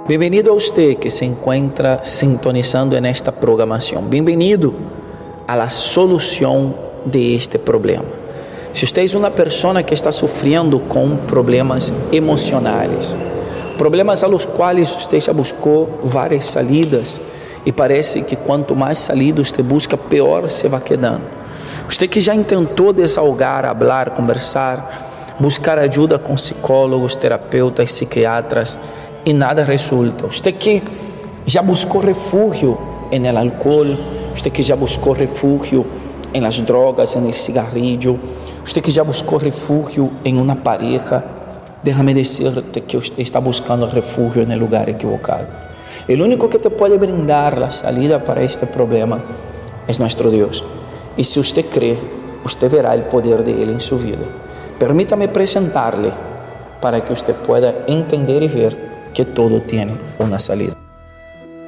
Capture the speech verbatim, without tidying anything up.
Bienvenido a usted que se encuentra sintonizando en esta programación. Bienvenido a la solución de este problema. Si usted es una persona que está sufriendo con problemas emocionales, problemas a los cuales usted ya buscó varias salidas y parece que cuanto más salida usted busca, peor se va quedando. Usted que já tentou desahogar, hablar, conversar, buscar ajuda com psicólogos, terapeutas, psiquiatras e nada resulta. Usted que já buscou refúgio en el alcohol, usted que já buscou refúgio en las drogas, en el cigarrillo, usted que já buscou refúgio en una pareja, déjame decirte que usted está buscando refúgio en el lugar equivocado. El único que te puede brindar la salida para este problema es nuestro Dios. Y si usted cree, usted verá el poder de Él en su vida. Permítame presentarle para que usted pueda entender y ver que todo tiene una salida.